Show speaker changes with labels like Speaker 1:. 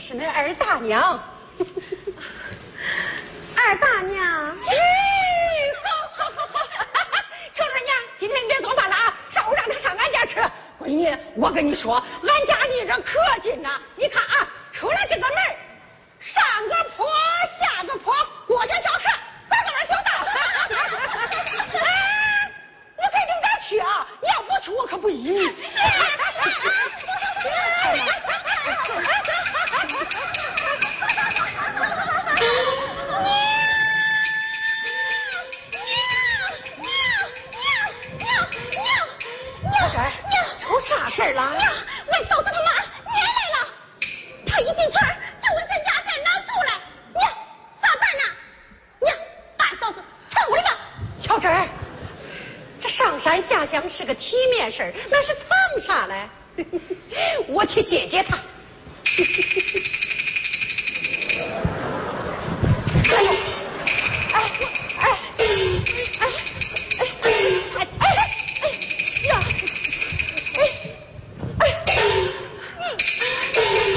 Speaker 1: 是那二大娘。
Speaker 2: 二大娘，
Speaker 1: 好，秋春娘，今天你别做饭了啊，上午让她上俺家吃。闺女，我跟你说，俺家离这可近呐，你看啊，出来这个门，上个坡下个坡，过桥小河，拐个弯就到。你可以领点去啊，你要不去我可不依。出啥事儿了？
Speaker 2: 娘，俺嫂子他妈撵来了，他一进村就问咱家在哪住来。娘，咋办呢？娘，大嫂子上屋里吧。
Speaker 1: 巧珍儿，这上山下乡是个体面事儿，那是藏啥嘞？我去接接他。